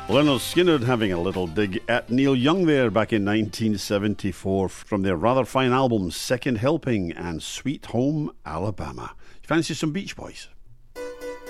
Lynyrd Skynyrd having a little dig at Neil Young there back in 1974 from their rather fine albums Second Helping and Sweet Home Alabama. You fancy some Beach Boys?